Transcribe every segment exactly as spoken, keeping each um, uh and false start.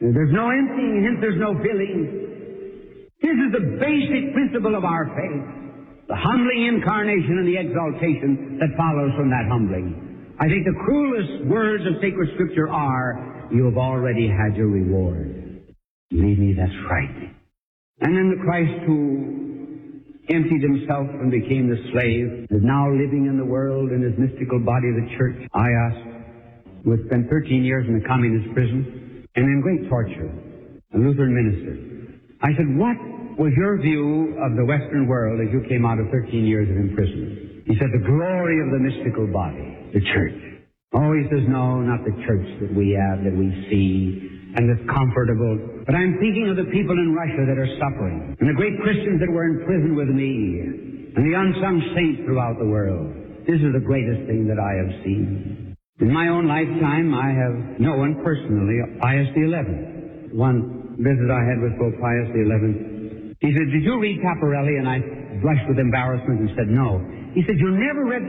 There's no emptying, hence there's no filling. This is the basic principle of our faith. The humbling incarnation and the exaltation that follows from that humbling. I think the cruelest words of sacred Scripture are, you have already had your reward. Believe me, that's frightening. And then the Christ who emptied himself and became the slave, is now living in the world in his mystical body of the church. I asked, who had spent thirteen years in the communist prison and in great torture, a Lutheran minister. I said, what was your view of the Western world as you came out of thirteen years of imprisonment? He said, the glory of the mystical body, the church. Oh, he says, no, not the church that we have, that we see, and that's comfortable. But I'm thinking of the people in Russia that are suffering, and the great Christians that were in prison with me, and the unsung saints throughout the world. This is the greatest thing that I have seen. In my own lifetime, I have known personally Pius the eleventh. One visit I had with Pope Pius the eleventh. He said, did you read Caparelli? And I blushed with embarrassment and said, no. He said, you never read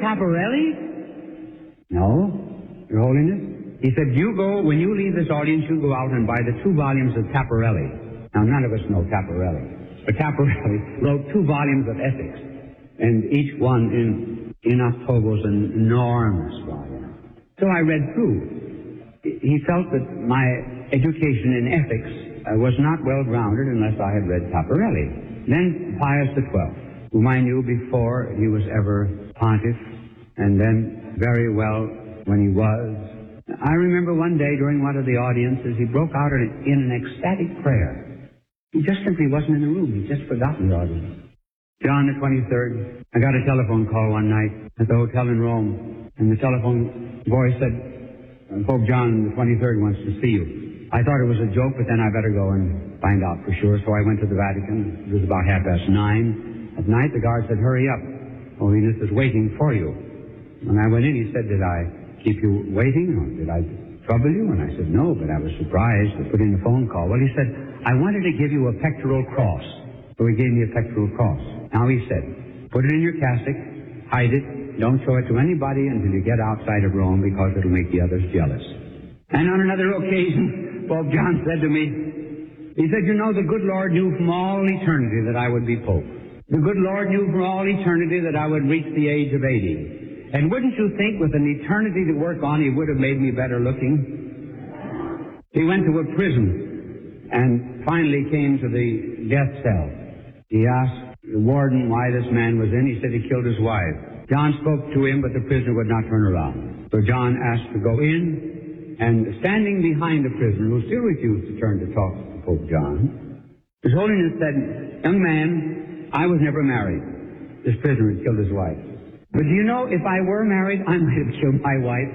Caparelli? No, Your Holiness. He said, you go, when you leave this audience, you go out and buy the two volumes of Caparelli. Now, none of us know Caparelli, but Caparelli wrote two volumes of ethics, and each one in, in octavo was an enormous volume. So I read through. He felt that my education in ethics uh, was not well-grounded unless I had read Caparelli. Then Pius the twelfth, whom I knew before he was ever pontiff, and then very well when he was. I remember one day during one of the audiences, he broke out in, in an ecstatic prayer. He just simply wasn't in the room. He'd just forgotten the audience. John the twenty-third, I got a telephone call one night at the hotel in Rome, and the telephone boy said, Pope John the twenty-third wants to see you. I thought it was a joke, but then I better go and find out for sure. So I went to the Vatican. It was about half past nine. At night, the guard said, hurry up. Holiness is waiting for you. When I went in, he said, did I keep you waiting, or did I trouble you? And I said, no, but I was surprised to put in a phone call. Well, he said, I wanted to give you a pectoral cross. So he gave me a pectoral cross. Now he said, put it in your cassock, hide it, don't show it to anybody until you get outside of Rome, because it'll make the others jealous. And on another occasion, Pope John said to me, he said, you know, the good Lord knew from all eternity that I would be Pope. The good Lord knew from all eternity that I would reach the age of eighty. And wouldn't you think with an eternity to work on, he would have made me better looking? He went to a prison and finally came to the death cell. He asked the warden why this man was in. He said he killed his wife. John spoke to him, but the prisoner would not turn around. So John asked to go in, and standing behind the prisoner, who still refused to turn to talk to Pope John, His Holiness said, young man, I was never married. This prisoner had killed his wife. But do you know, if I were married, I might have killed my wife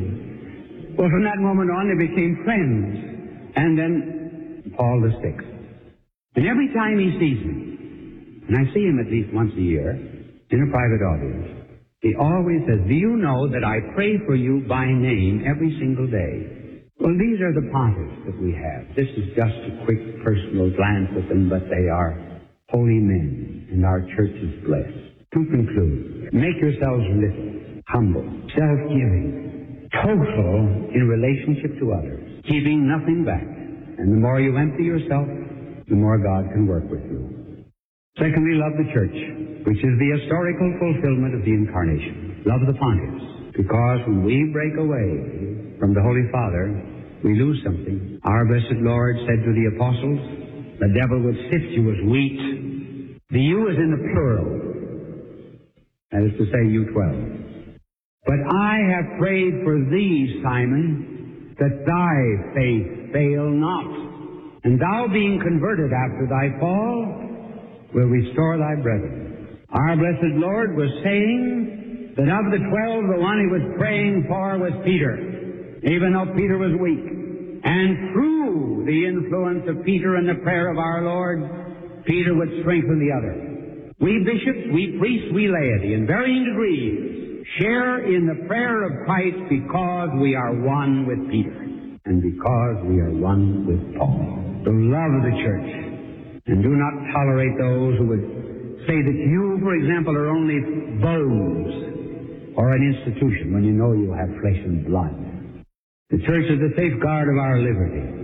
too. Well, from that moment on, they became friends. And then Paul the sixth. And every time he sees me, and I see him at least once a year in a private audience, he always says, do you know that I pray for you by name every single day? Well, these are the pontiffs that we have. This is just a quick personal glance at them, but they are holy men, and our church is blessed. To conclude, make yourselves little, humble, self-giving, total in relationship to others, keeping nothing back. And the more you empty yourself, the more God can work with you. Secondly, love the church, which is the historical fulfillment of the Incarnation. Love the pontiffs, because when we break away from the Holy Father, we lose something. Our blessed Lord said to the apostles, the devil would sift you as wheat. The you is in the plural. That is to say, you twelve. But I have prayed for thee, Simon, that thy faith fail not, and thou being converted after thy fall, will restore thy brethren. Our blessed Lord was saying that of the twelve, the one he was praying for was Peter, even though Peter was weak. And through the influence of Peter and the prayer of our Lord, Peter would strengthen the other. We bishops, we priests, we laity, in varying degrees, share in the prayer of Christ because we are one with Peter and because we are one with Paul. So love the church, and do not tolerate those who would say that you, for example, are only bones or an institution when you know you have flesh and blood. The church is the safeguard of our liberty.